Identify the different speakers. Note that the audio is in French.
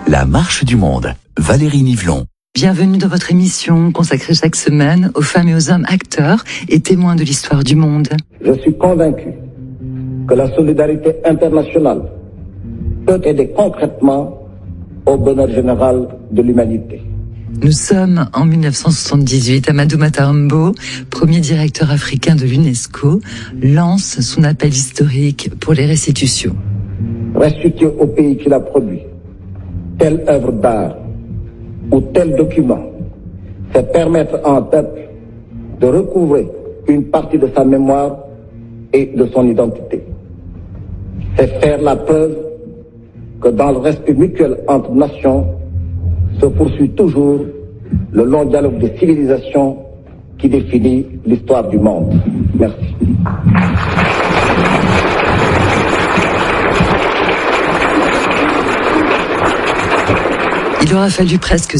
Speaker 1: La marche du monde. Valérie Nivelon.
Speaker 2: Bienvenue dans votre émission consacrée chaque semaine aux femmes et aux hommes acteurs et témoins de l'histoire du monde.
Speaker 3: Je suis convaincu que la solidarité internationale peut aider concrètement au bonheur général de l'humanité.
Speaker 2: Nous sommes en 1978. Amadou Matambo, premier directeur africain de l'UNESCO, lance son appel historique pour les restitutions.
Speaker 3: Restituer au pays qui l'a produit telle œuvre d'art ou tel document, c'est permettre à un peuple de recouvrer une partie de sa mémoire et de son identité. C'est faire la preuve que dans le respect mutuel entre nations se poursuit toujours le long dialogue de civilisation qui définit l'histoire du monde. Merci.
Speaker 2: Il aura fallu presque